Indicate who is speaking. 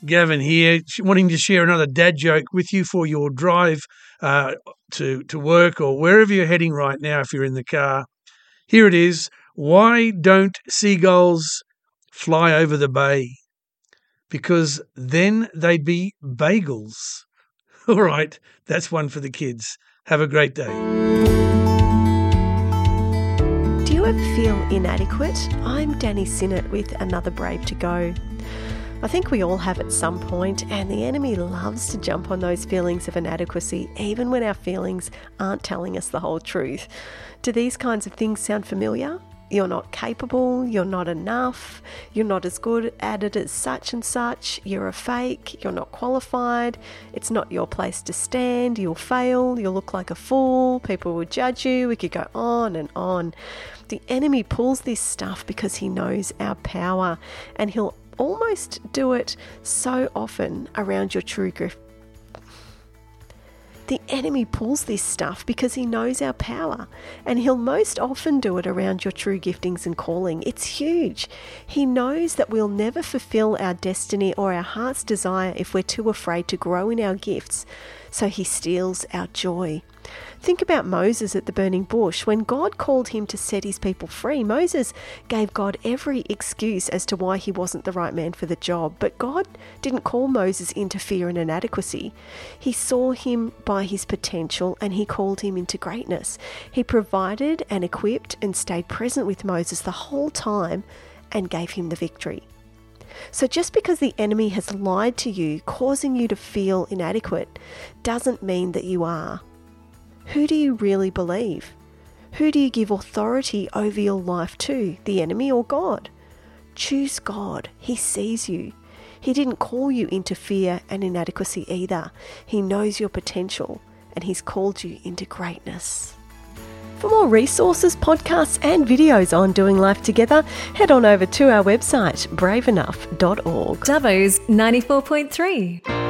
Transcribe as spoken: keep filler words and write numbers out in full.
Speaker 1: Gavin here, wanting to share another dad joke with you for your drive uh, to, to work or wherever you're heading right now if you're in the car. Here it is. Why don't seagulls fly over the bay? Because then they'd be bagels. All right, that's one for the kids. Have a great day.
Speaker 2: Do you ever feel inadequate? I'm Danny Sinnott with another Brave to Go. I think we all have at some point, and the enemy loves to jump on those feelings of inadequacy, even when our feelings aren't telling us the whole truth. Do these kinds of things sound familiar? You're not capable, you're not enough, you're not as good at it as such and such, you're a fake, you're not qualified, it's not your place to stand, you'll fail, you'll look like a fool, people will judge you, we could go on and on. The enemy pulls this stuff because he knows our power, and he'll almost do it so often around your true gift. The enemy pulls this stuff because he knows our power, and he'll most often do it around your true giftings and calling. It's huge. He knows that we'll never fulfill our destiny or our heart's desire if we're too afraid to grow in our gifts, so he steals our joy. Think about Moses at the burning bush. When God called him to set his people free, Moses gave God every excuse as to why he wasn't the right man for the job. But God didn't call Moses into fear and inadequacy. He saw him by his potential, and he called him into greatness. He provided and equipped and stayed present with Moses the whole time and gave him the victory. So just because the enemy has lied to you, causing you to feel inadequate, doesn't mean that you are. Who do you really believe? Who do you give authority over your life to, the enemy or God? Choose God. He sees you. He didn't call you into fear and inadequacy either. He knows your potential, and he's called you into greatness. For more resources, podcasts and videos on doing life together, head on over to our website, brave enough dot org.
Speaker 3: Dubbo's ninety-four point three.